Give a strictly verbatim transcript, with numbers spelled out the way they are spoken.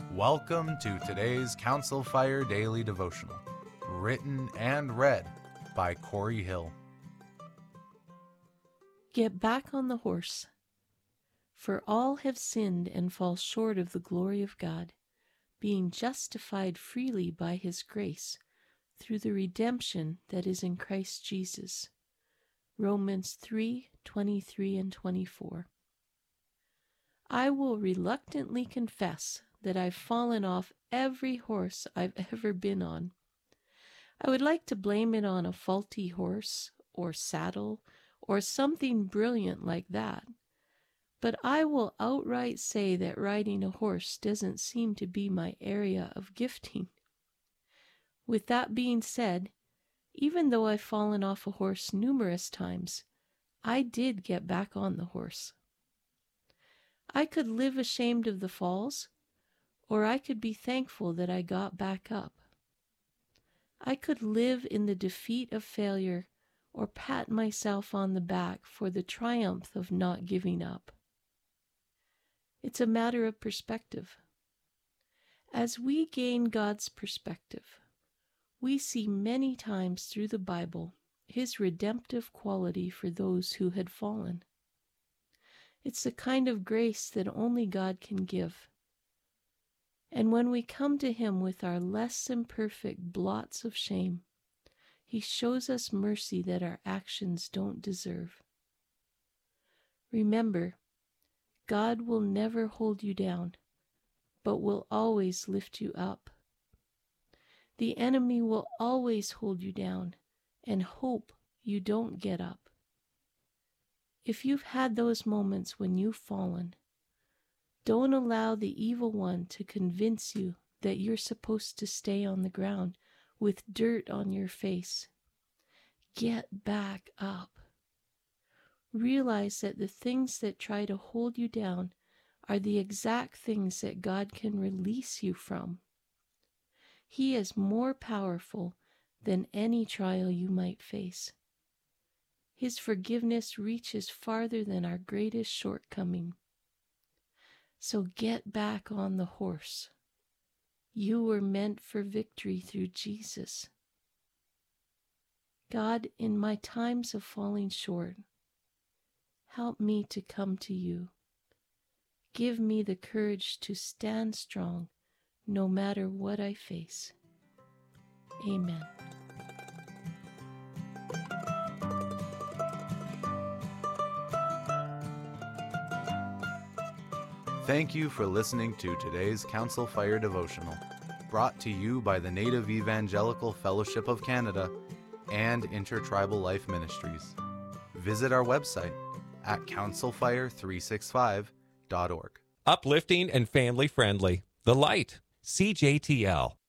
Welcome to today's Council Fire Daily Devotional, written and read by Corey Hill. Get back on the horse. For all have sinned and fall short of the glory of God, being justified freely by his grace through the redemption that is in Christ Jesus. Romans three twenty-three and twenty-four. I will reluctantly confess that I've fallen off every horse I've ever been on. I would like to blame it on a faulty horse or saddle or something brilliant like that. But I will outright say that riding a horse doesn't seem to be my area of gifting. With that being said, even though I've fallen off a horse numerous times, I did get back on the horse. I could live ashamed of the falls, or I could be thankful that I got back up. I could live in the defeat of failure, or pat myself on the back for the triumph of not giving up. It's a matter of perspective. As we gain God's perspective, we see many times through the Bible his redemptive quality for those who had fallen. It's the kind of grace that only God can give. And when we come to him with our less than perfect blots of shame, he shows us mercy that our actions don't deserve. Remember, God will never hold you down, but will always lift you up. The enemy will always hold you down and hope you don't get up. If you've had those moments when you've fallen, don't allow the evil one to convince you that you're supposed to stay on the ground with dirt on your face. Get back up. Realize that the things that try to hold you down are the exact things that God can release you from. He is more powerful than any trial you might face. His forgiveness reaches farther than our greatest shortcoming. So get back on the horse. You were meant for victory through Jesus. God, in my times of falling short, help me to come to you. Give me the courage to stand strong no matter what I face. Amen. Thank you for listening to today's Council Fire Devotional, brought to you by the Native Evangelical Fellowship of Canada and Intertribal Life Ministries. Visit our website at council fire three sixty-five dot org. Uplifting and family friendly. The Light. C J T L.